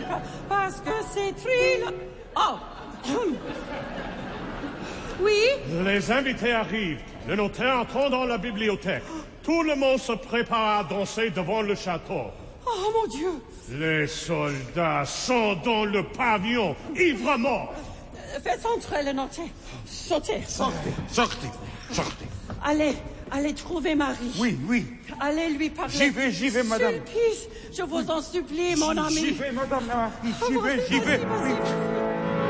Parce que c'est Trill... Oh. Oui? Les invités arrivent. Le notaire entre dans la bibliothèque. Tout le monde se prépare à danser devant le château. Oh, mon Dieu! Les soldats sont dans le pavillon, ivres morts. Faites entrer le notaire. Sautez. Sortez. Allez trouver Marie. Oui. Allez lui parler. J'y vais, madame. Sulpice, je vous en supplie, mon ami. J'y vais, madame la marquise. J'y vais. Vas-y.